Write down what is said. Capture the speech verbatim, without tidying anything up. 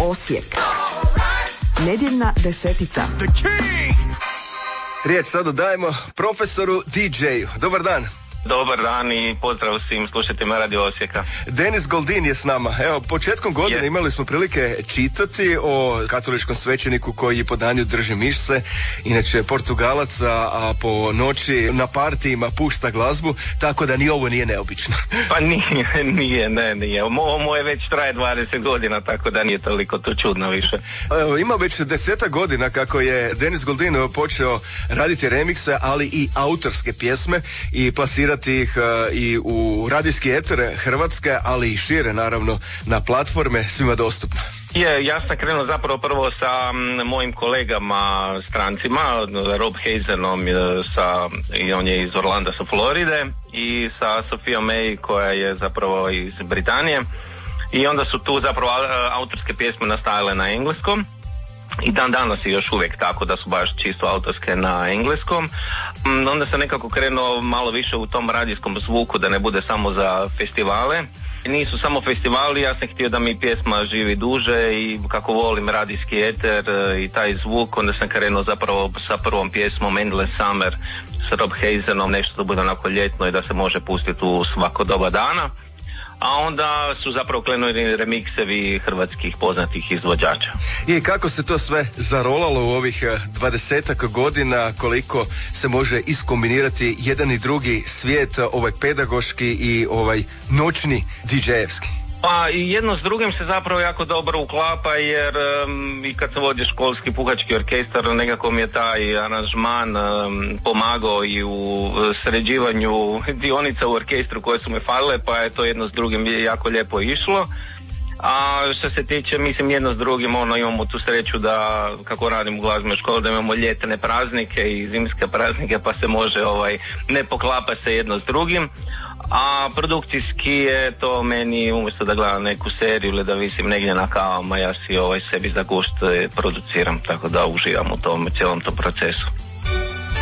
Osijek. Nedjeljna desetica. Riječ sada dajemo profesoru D J-u. Dobar dan. Dobar dan i pozdrav svim slušateljima Radio Osijeka. Denis Goldin je s nama. Evo, početkom godine je. imali smo prilike čitati o katoličkom svećeniku koji po danju drži miše, inače Portugalac, a po noći na partijima pušta glazbu, tako da ni ovo nije neobično. Pa nije, nije, ne, nije. Ovo moje već traje dvadeset godina, tako da nije toliko to čudno više. Evo, ima već desetak godina kako je Denis Goldin počeo raditi remikse, ali i autorske pjesme i plasirati ih uh, i u radijski etere Hrvatske, ali i šire naravno na platforme svima dostupno. Je, ja sam krenuo zapravo prvo sa m, mojim kolegama strancima, Rob Hazenom, sa, i on je iz Orlanda sa Floride, i sa Sofijom May koja je zapravo iz Britanije, i onda su tu zapravo autorske pjesme nastajale na engleskom. I dan danas je još uvijek tako da su baš čisto autorske na engleskom. Onda sam nekako krenuo malo više u tom radijskom zvuku, da ne bude samo za festivale. Nisu samo festivali, ja sam htio da mi pjesma živi duže i kako volim radijski eter i taj zvuk, onda sam krenuo zapravo sa prvom pjesmom Endless Summer s Rob Hazenom, nešto da bude onako ljetno i da se može pustiti u svako doba dana. A onda su zapravo krenuli remiksevi hrvatskih poznatih izvođača. I kako se to sve zarolalo u ovih dvadesetak godina, koliko se može iskombinirati jedan i drugi svijet, ovaj pedagoški i ovaj noćni D J-evski? Pa i jedno s drugim se zapravo jako dobro uklapa, jer um, i kad se vodi školski puhački orkestar, nekako mi je taj aranžman um, pomagao i u sređivanju dionica u orkestru koje su me falile, pa je to jedno s drugim jako lijepo išlo. A što se tiče, mislim, jedno s drugim, ono, imamo tu sreću da, kako radim u glazbenoj školi, da imamo ljetne praznike i zimske praznike, pa se može, ovaj, ne poklapa se jedno s drugim. A produkcijski je to meni, umjesto da gledam neku seriju ili da visim negdje na kavama, ja si ovaj sebi za gušt produciram, tako da uživam u tom cijelom tom procesu.